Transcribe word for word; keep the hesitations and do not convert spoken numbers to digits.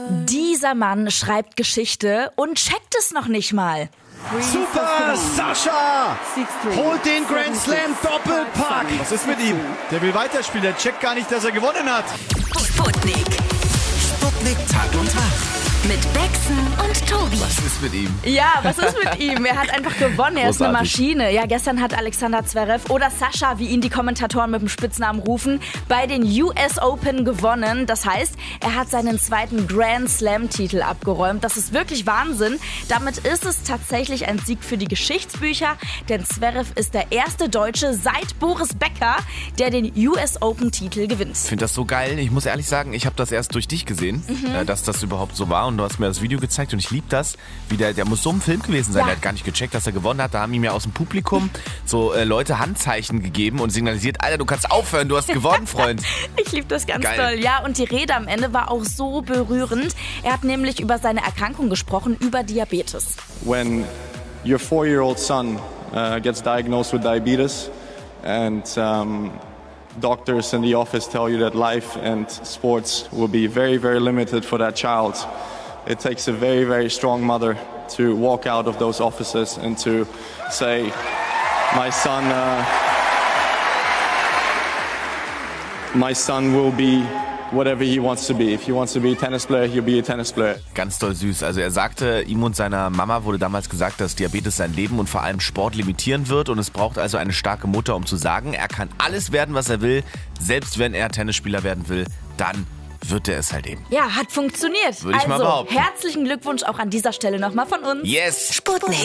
Dieser Mann schreibt Geschichte und checkt es noch nicht mal. Super, Sascha! Holt den Grand Slam Doppelpack! Was ist mit ihm? Der will weiterspielen, der checkt gar nicht, dass er gewonnen hat. Sputnik. Sputnik Tag und Nacht. Mit Bexen und Tobi. Was ist mit ihm? Ja, was ist mit ihm? Er hat einfach gewonnen, er ist eine Großartig. Maschine. Ja, gestern hat Alexander Zverev oder Sascha, wie ihn die Kommentatoren mit dem Spitznamen rufen, bei den U S Open gewonnen. Das heißt, er hat seinen zweiten Grand Slam-Titel abgeräumt. Das ist wirklich Wahnsinn. Damit ist es tatsächlich ein Sieg für die Geschichtsbücher, denn Zverev ist der erste Deutsche seit Boris Becker, der den U S Open-Titel gewinnt. Ich finde das so geil. Ich muss ehrlich sagen, ich habe das erst durch dich gesehen, mhm. dass das überhaupt so war. Und du hast mir das Video gezeigt und ich liebe das. Wie der, der muss so ein Film gewesen sein. Ja. Der hat gar nicht gecheckt, dass er gewonnen hat. Da haben ihm ja aus dem Publikum so äh, Leute Handzeichen gegeben und signalisiert, Alter, du kannst aufhören, du hast gewonnen, Freund. Ich liebe das ganz Geil. doll. Ja, und die Rede am Ende war auch so berührend. Er hat nämlich über seine Erkrankung gesprochen, über Diabetes. When your four-year-old son uh, gets diagnosed with diabetes and um, doctors in the office tell you that life and sports will be very, very limited for that child, it takes a very, very strong mother to walk out of those offices and to say, my son, uh, my son will be whatever he wants to be. If he wants to be a tennis player, he'll be a tennis player. Ganz doll süß. Also er sagte, ihm und seiner Mama wurde damals gesagt, dass Diabetes sein Leben und vor allem Sport limitieren wird. Und es braucht also eine starke Mutter, um zu sagen, er kann alles werden, was er will. Selbst wenn er Tennisspieler werden will, dann wird er es halt eben. Ja, hat funktioniert. Würde ich also, mal behaupten. Herzlichen Glückwunsch auch an dieser Stelle nochmal von uns. Yes! Sputnik.